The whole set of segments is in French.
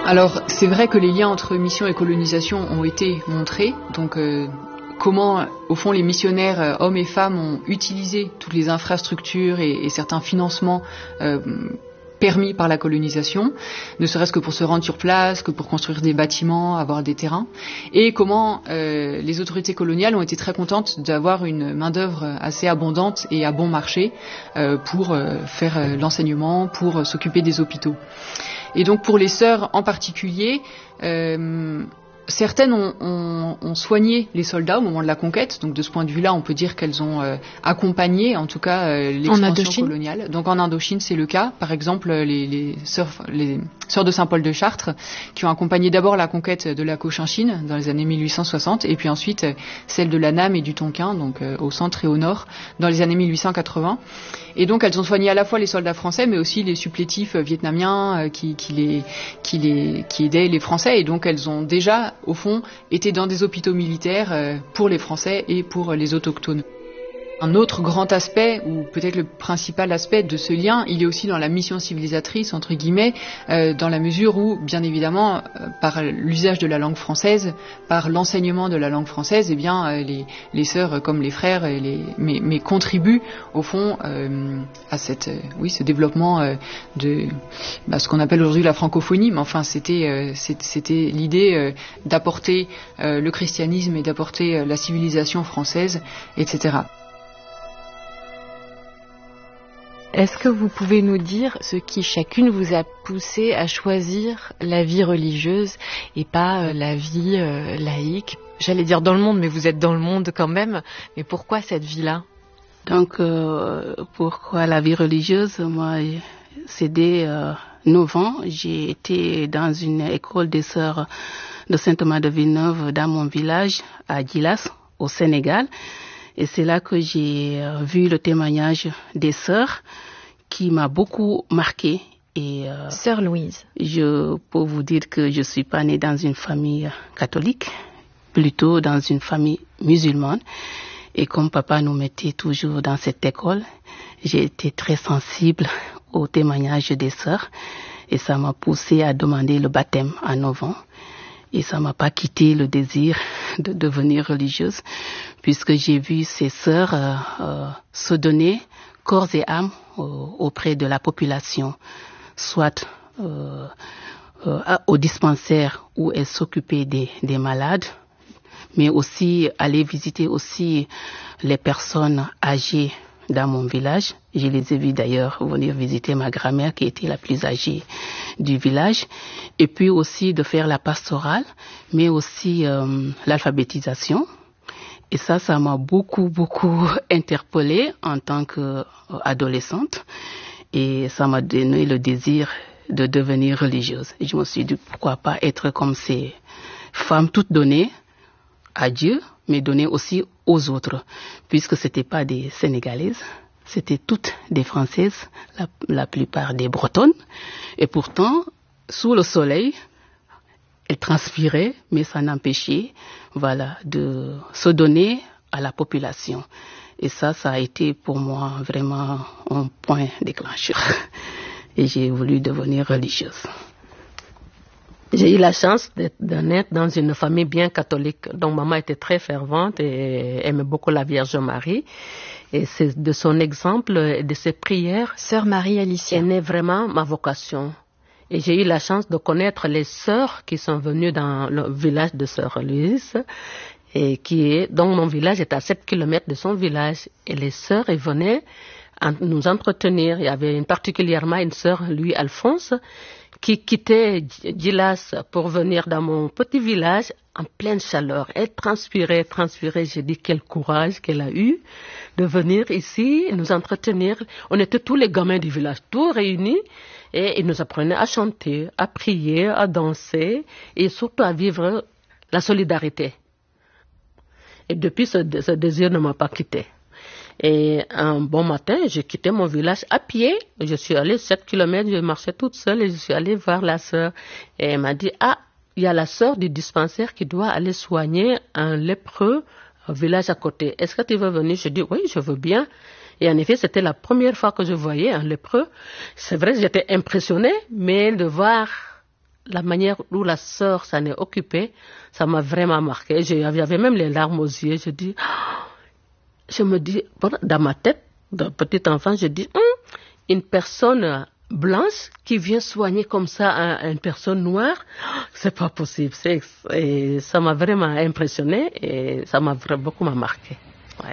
Alors, c'est vrai que les liens entre mission et colonisation ont été montrés. Donc, comment, au fond, les missionnaires, hommes et femmes, ont utilisé toutes les infrastructures et certains financements permis par la colonisation, ne serait-ce que pour se rendre sur place, que pour construire des bâtiments, avoir des terrains, et comment les autorités coloniales ont été très contentes d'avoir une main-d'œuvre assez abondante et à bon marché pour faire l'enseignement, pour s'occuper des hôpitaux. Et donc pour les sœurs en particulier, certaines ont soigné les soldats au moment de la conquête, donc de ce point de vue-là, on peut dire qu'elles ont accompagné, en tout cas, l'expansion coloniale. Donc en Indochine, c'est le cas. Par exemple, les sœurs de Saint-Paul de Chartres, qui ont accompagné d'abord la conquête de la Cochinchine dans les années 1860, et puis ensuite celle de l'Annam et du Tonkin, donc au centre et au nord, dans les années 1880. Et donc elles ont soigné à la fois les soldats français, mais aussi les supplétifs vietnamiens qui aidaient les Français. Et donc elles ont déjà, au fond, été dans des hôpitaux militaires pour les Français et pour les autochtones. Un autre grand aspect, ou peut-être le principal aspect de ce lien, il est aussi dans la mission civilisatrice, entre guillemets, dans la mesure où, bien évidemment, par l'usage de la langue française, par l'enseignement de la langue française, eh bien, les sœurs, comme les frères, mais contribuent, au fond, à ce développement de ce qu'on appelle aujourd'hui la francophonie. Mais enfin, c'était l'idée d'apporter le christianisme et d'apporter la civilisation française, etc. Est-ce que vous pouvez nous dire ce qui chacune vous a poussé à choisir la vie religieuse et pas la vie laïque? J'allais dire dans le monde, mais vous êtes dans le monde quand même. Mais pourquoi cette vie-là? Donc, pourquoi la vie religieuse? Moi, c'est dès 9 ans, j'ai été dans une école des sœurs de Saint-Thomas de Villeneuve dans mon village, à Djilas, au Sénégal. Et c'est là que j'ai vu le témoignage des sœurs qui m'a beaucoup marqué. Et Sœur Louise. Je peux vous dire que je suis pas née dans une famille catholique, plutôt dans une famille musulmane. Et comme papa nous mettait toujours dans cette école, j'ai été très sensible au témoignage des sœurs. Et ça m'a poussée à demander le baptême à 9 ans. Et ça m'a pas quitté le désir de devenir religieuse, puisque j'ai vu ces sœurs se donner corps et âme auprès de la population, soit au dispensaire où elles s'occupaient des malades, mais aussi aller visiter aussi les personnes âgées dans mon village. Je les ai vus d'ailleurs venir visiter ma grand-mère qui était la plus âgée du village. Et puis aussi de faire la pastorale, mais aussi l'alphabétisation. Et ça m'a beaucoup interpellée en tant qu'adolescente. Et ça m'a donné le désir de devenir religieuse. Et je me suis dit, pourquoi pas être comme ces femmes toutes données à Dieu, mais données aussi aux autres, puisque c'était pas des Sénégalaises, c'était toutes des Françaises, la plupart des Bretonnes, et pourtant, sous le soleil, elles transpiraient, mais ça n'empêchait, de se donner à la population. Et ça a été pour moi vraiment un point déclencheur. Et j'ai voulu devenir religieuse. J'ai eu la chance de naître dans une famille bien catholique. Donc maman était très fervente et aimait beaucoup la Vierge Marie. Et c'est de son exemple et de ses prières, Sœur Marie Alicia, est née vraiment ma vocation. Et j'ai eu la chance de connaître les sœurs qui sont venues dans le village de Sœur Louise, et dont mon village est à 7 kilomètres de son village. Et les sœurs, elles venaient nous entretenir. Il y avait particulièrement une sœur, Louis Alphonse, qui quittait Djilas pour venir dans mon petit village en pleine chaleur. Elle transpirait. J'ai dit quel courage qu'elle a eu de venir ici et nous entretenir. On était tous les gamins du village, tous réunis, et ils nous apprenaient à chanter, à prier, à danser et surtout à vivre la solidarité. Et depuis, ce désir ne m'a pas quitté. Et un bon matin, j'ai quitté mon village à pied. Je suis allée 7 kilomètres, je marchais toute seule et je suis allée voir la sœur. Et elle m'a dit, il y a la sœur du dispensaire qui doit aller soigner un lépreux au village à côté. Est-ce que tu veux venir? Je dis, oui, je veux bien. Et en effet, c'était la première fois que je voyais un lépreux. C'est vrai, j'étais impressionnée, mais de voir la manière où la sœur s'en est occupée, ça m'a vraiment marqué. J'avais même les larmes aux yeux. Je me dis, dans ma tête, d'un petit enfant, je dis, une personne blanche qui vient soigner comme ça une personne noire, c'est pas possible. Et ça m'a vraiment impressionné et ça m'a beaucoup marqué. Ouais.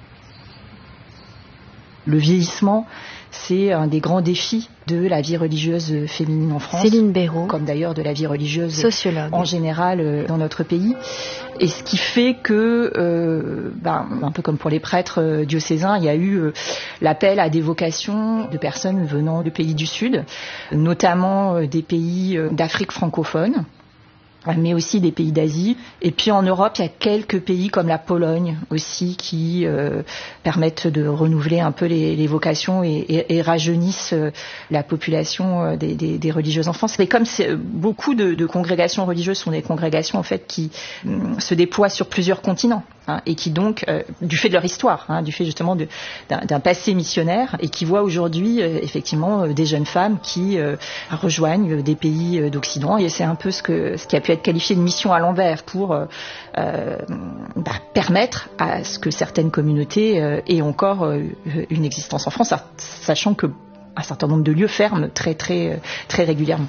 Le vieillissement, c'est un des grands défis de la vie religieuse féminine en France. Céline Béraud, comme d'ailleurs de la vie religieuse sociologue en général dans notre pays. Et ce qui fait que, un peu comme pour les prêtres diocésains, il y a eu l'appel à des vocations de personnes venant de pays du Sud, notamment des pays d'Afrique francophone, mais aussi des pays d'Asie. Et puis en Europe, il y a quelques pays comme la Pologne aussi qui permettent de renouveler un peu les vocations et rajeunissent la population des religieuses en France. Mais comme beaucoup de congrégations religieuses sont des congrégations en fait qui se déploient sur plusieurs continents, et qui donc, du fait de leur histoire, du fait justement d'un passé missionnaire, et qui voient aujourd'hui effectivement des jeunes femmes qui rejoignent des pays d'Occident. Et c'est un peu ce qui a pu être qualifié de mission à l'envers pour permettre à ce que certaines communautés aient encore une existence en France, sachant que un certain nombre de lieux ferment très très très régulièrement.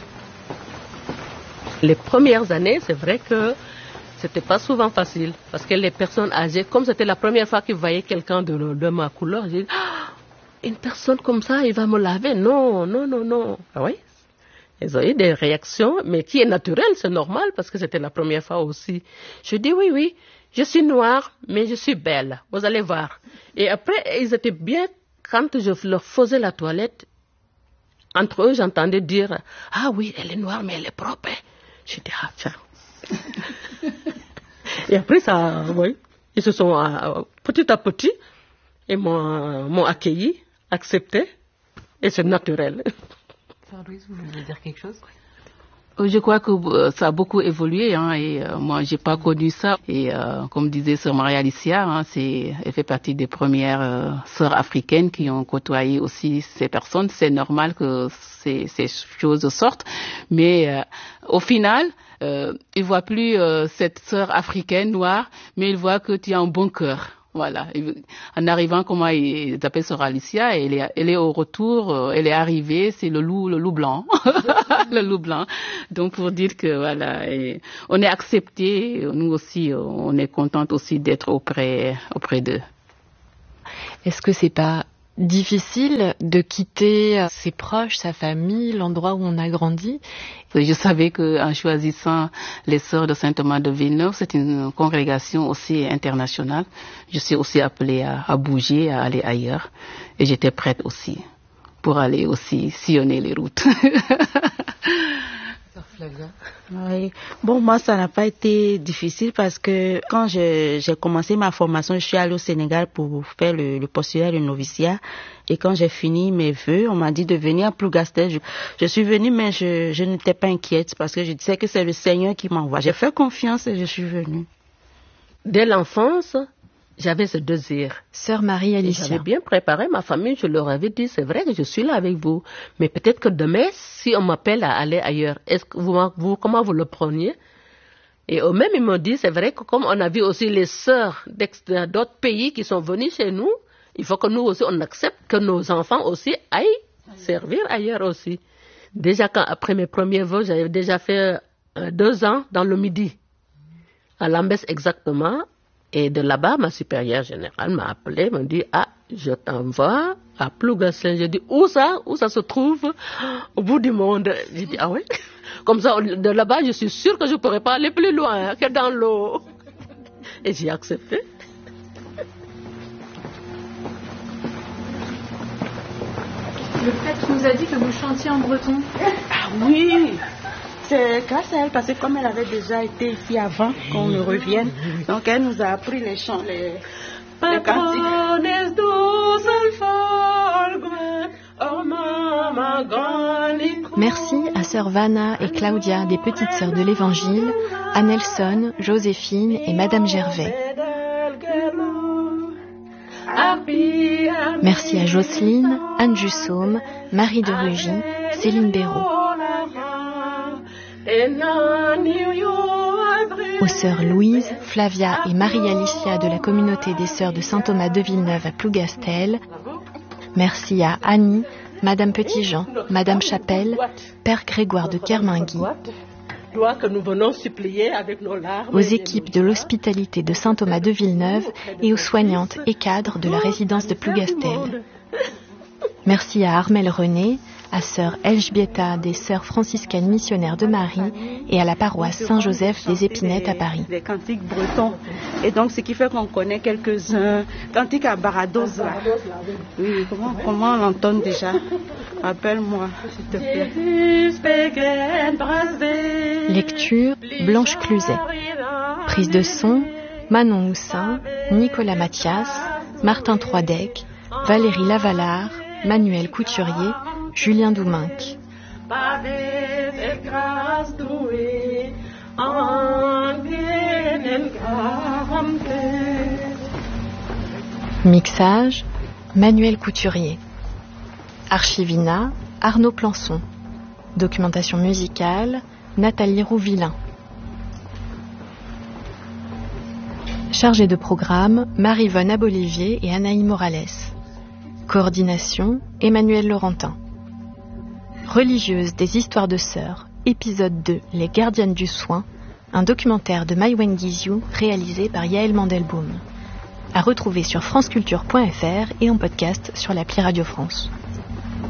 Les premières années, c'est vrai que c'était pas souvent facile, parce que les personnes âgées, comme c'était la première fois qu'ils voyaient quelqu'un de ma couleur, j'ai dit, une personne comme ça, il va me laver. Non. Ah oui. Ils ont eu des réactions, mais qui est naturel, c'est normal, parce que c'était la première fois aussi. Je dis oui, je suis noire, mais je suis belle. Vous allez voir. Et après, ils étaient bien, quand je leur faisais la toilette, entre eux, j'entendais dire, ah oui, elle est noire, mais elle est propre. Je dis, tiens. Et après, ils se sont, petit à petit, ils m'ont accueilli, accepté, et c'est naturel. Louise, vous voulez dire quelque chose? Je crois que ça a beaucoup évolué, et moi j'ai pas connu ça. Et comme disait sœur Maria Alicia, elle fait partie des premières sœurs africaines qui ont côtoyé aussi ces personnes. C'est normal que ces choses sortent, mais au final, ils voient plus cette sœur africaine noire, mais ils voient que tu as un bon cœur. Voilà. En arrivant, comment ils appellent sœur Alicia, elle est au retour, elle est arrivée, c'est le loup blanc. Le loup blanc. Donc, pour dire que, voilà, on est accepté, nous aussi, on est contente aussi d'être auprès d'eux. Est-ce que c'est pas difficile de quitter ses proches, sa famille, l'endroit où on a grandi? Je savais qu'en choisissant les sœurs de Saint-Thomas de Villeneuve, c'est une congrégation aussi internationale. Je suis aussi appelée à bouger, à aller ailleurs. Et j'étais prête aussi pour aller aussi sillonner les routes. Oui. Bon, moi, ça n'a pas été difficile parce que quand j'ai commencé ma formation, je suis allée au Sénégal pour faire le postulat, le noviciat. Et quand j'ai fini mes vœux, on m'a dit de venir à Plougastel. Je suis venue, mais je n'étais pas inquiète parce que je disais que c'est le Seigneur qui m'envoie. J'ai fait confiance et je suis venue. Dès l'enfance, j'avais ce désir. Sœur Marie Alicia. J'avais bien préparé ma famille, je leur avais dit, c'est vrai que je suis là avec vous, mais peut-être que demain, si on m'appelle à aller ailleurs, est-ce que comment vous le preniez? Et eux-mêmes, ils m'ont dit, c'est vrai que comme on a vu aussi les sœurs d'autres pays qui sont venus chez nous, il faut que nous aussi, on accepte que nos enfants aussi aillent servir ailleurs aussi. Déjà, après mes premiers vœux, j'avais déjà fait 2 ans dans le Midi, à Lambès exactement. Et de là-bas, ma supérieure générale m'a appelé, m'a dit, je t'envoie à Plougastel. J'ai dit, où ça se trouve? Au bout du monde. J'ai dit, oui. Comme ça, de là-bas, je suis sûre que je ne pourrais pas aller plus loin que dans l'eau. Et j'ai accepté. Le prêtre nous a dit que vous chantiez en breton. Ah oui! C'est grâce à elle, parce que comme elle avait déjà été ici avant qu'on ne revienne, donc elle nous a appris les chants, les cantiques. Merci à sœur Vanna et Claudia, des petites sœurs de l'Évangile, à Nelson, Joséphine et Madame Gervais. Merci à Jocelyne, Anne Jussaume, Marie de Rugy, Céline Béraud. Aux sœurs Louise, Flavia et Marie-Alicia de la communauté des sœurs de Saint-Thomas de Villeneuve à Plougastel. Merci à Annie, Madame Petitjean, Madame Chapelle, Père Grégoire de Kermingui, aux équipes de l'hospitalité de Saint-Thomas de Villeneuve et aux soignantes et cadres de la résidence de Plougastel. Merci à Armelle René, à sœur Elžbieta des sœurs franciscaines missionnaires de Marie et à la paroisse Saint-Joseph des Épinettes à Paris. Des cantiques bretons. Et donc, ce qui fait qu'on connaît quelques-uns. Cantique à Barados, là. Oui, comment on l'entend déjà? Rappelle-moi, s'il te plaît. Lecture, Blanche Cluzet. Prise de son, Manon Houssin, Nicolas Mathias, Martin Troidec, Valérie Lavallard, Manuel Couturier, Julien Douminc. Mixage, Manuel Couturier. Archivina, Arnaud Plançon. Documentation musicale, Nathalie Rouvillain. Chargée de programme, Marie-Vonne Abolivier et Anaïs Morales. Coordination, Emmanuel Laurentin. Religieuse des histoires de sœurs, épisode 2, Les gardiennes du soin, un documentaire de Maïwen Guizhou réalisé par Yaël Mandelbaum. À retrouver sur franceculture.fr et en podcast sur l'appli Radio France.